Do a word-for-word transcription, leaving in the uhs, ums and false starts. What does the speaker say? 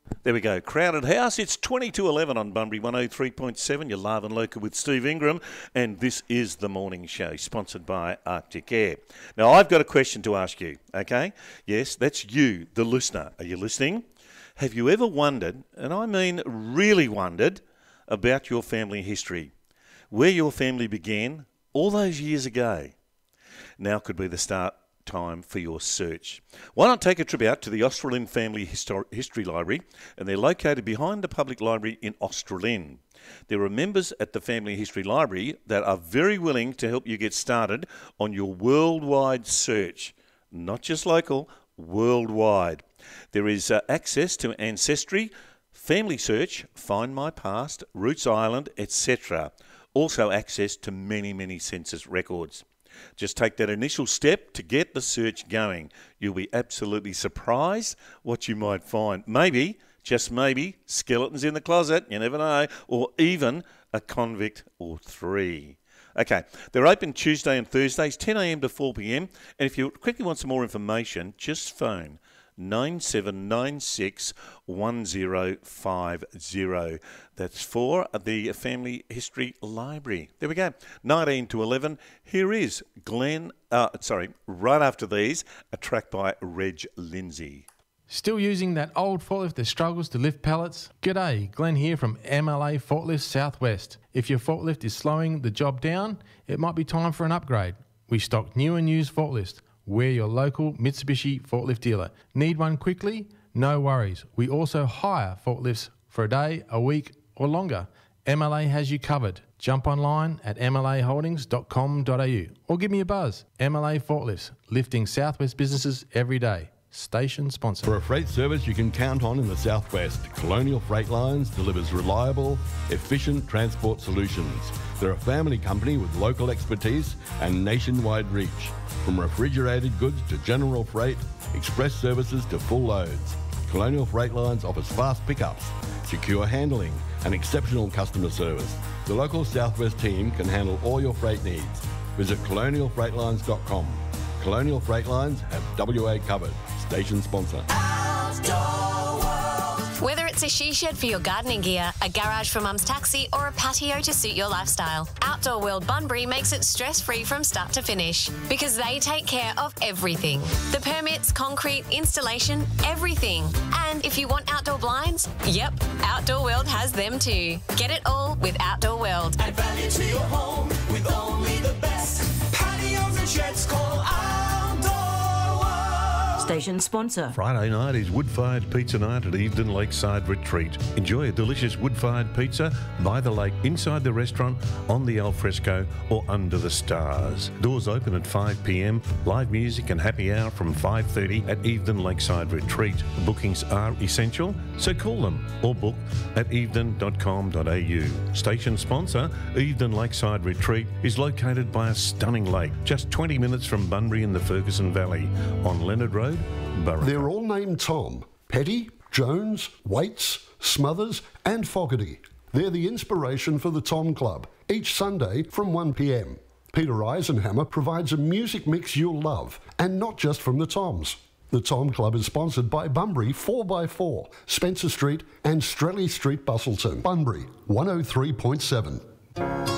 There we go. Crowded house. It's twenty to eleven on Bunbury one oh three point seven. You're live and local with Steve Ingram. And this is The Morning Show, sponsored by Arctic Air. Now, I've got a question to ask you, okay? Yes, that's you, the listener. Are you listening? Have you ever wondered, and I mean really wondered, about your family history? Where your family began all those years ago? Now could be the start time for your search. Why not take a trip out to the Australind Family Histor- History Library, and they're located behind the public library in Australind. There are members at the Family History Library that are very willing to help you get started on your worldwide search. Not just local, worldwide. There is uh, access to Ancestry, Family Search, Find My Past, Roots Island, et cetera. Also access to many, many census records. Just take that initial step to get the search going. You'll be absolutely surprised what you might find. Maybe, just maybe, skeletons in the closet, you never know, or even a convict or three. Okay, they're open Tuesday and Thursdays, ten a.m. to four p.m. And if you quickly want some more information, just phone nine seven nine six one zero five zero. That's for the Family History Library. There we go. nineteen to eleven. Here is Glenn, uh, sorry, right after these, a track by Reg Lindsay. Still using that old forklift that struggles to lift pallets? G'day, Glenn here from M L A Forklifts Southwest. If your forklift is slowing the job down, it might be time for an upgrade. We stock new and used forklifts. We're your local Mitsubishi forklift dealer. Need one quickly? No worries. We also hire forklifts for a day, a week or longer. M L A has you covered. Jump online at m l a holdings dot com dot a u or give me a buzz. M L A Forklifts, lifting Southwest businesses every day. Station sponsor. For a freight service you can count on in the Southwest, Colonial Freight Lines delivers reliable, efficient transport solutions. They're a family company with local expertise and nationwide reach. From refrigerated goods to general freight, express services to full loads, Colonial Freight Lines offers fast pickups, secure handling and exceptional customer service. The local Southwest team can handle all your freight needs. Visit colonial freight lines dot com. Colonial Freight Lines have W A covered. Station sponsor. Whether it's a she shed for your gardening gear, a garage for mum's taxi, or a patio to suit your lifestyle, Outdoor World Bunbury makes it stress-free from start to finish because they take care of everything. The permits, concrete, installation, everything. And if you want outdoor blinds, yep, Outdoor World has them too. Get it all with Outdoor World. Add value to your home with only the best. Patios and sheds, call Outdoor World. Station sponsor. Friday night is wood-fired pizza night at Evedon Lakeside Retreat. Enjoy a delicious wood-fired pizza by the lake, inside the restaurant, on the alfresco or under the stars. Doors open at five p.m. Live music and happy hour from five thirty at Evedon Lakeside Retreat. Bookings are essential, so call them or book at evedon dot com dot a u. Station sponsor, Evedon Lakeside Retreat, is located by a stunning lake, just twenty minutes from Bunbury in the Ferguson Valley, on Leonard Road, Burra. They're all named Tom. Petty, Jones, Waits, Smothers and Fogarty. They're the inspiration for the Tom Club, each Sunday from one p.m. Peter Eisenhammer provides a music mix you'll love, and not just from the Toms. The Tom Club is sponsored by Bunbury four by four, Spencer Street and Strelly Street, Bustleton. Bunbury one oh three point seven.